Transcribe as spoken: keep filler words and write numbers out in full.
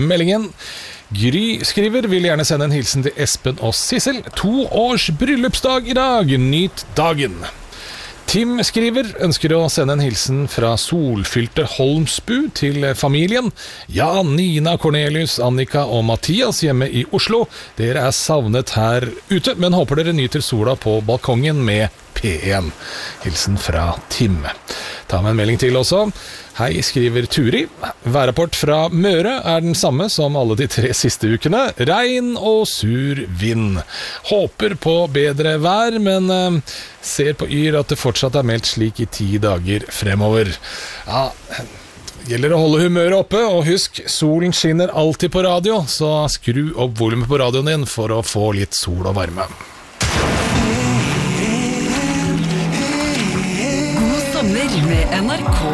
Meldingen. Gry skriver, vil gjerne sende en hilsen til Espen og Sissel. To års bryllupsdag i dag. Nyt dagen. Tim skriver, ønsker å sende en hilsen fra solfylte Holmsbu til familien. Ja, Nina, Cornelius, Annika og Mathias hjemme i Oslo. Dere er savnet her ute, men håper dere nyter sola på balkongen med P en. Hilsen fra Tim. Ta med en melding til også. Hei, skriver Turi. Værrapport fra Møre er den samme som alle de tre siste ukene. Regn og sur vind. Håper på bedre vær, men eh, ser på Yr at det fortsatt er meldt slik i ti dager fremover. Ja, gjelder å holde humøret oppe, og husk, solen skinner alltid på radio, så skru opp volumet på radioen din for å få litt sol og varme. God sommer med N R K.